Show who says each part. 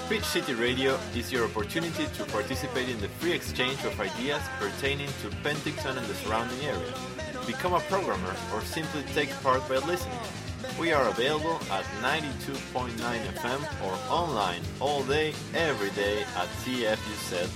Speaker 1: Pitch City Radio is your opportunity to participate in the free exchange of ideas pertaining to Penticton and the surrounding area. Become a programmer or simply take part by listening. We are available at 92.9 FM or online all day, every day at tfuz.com.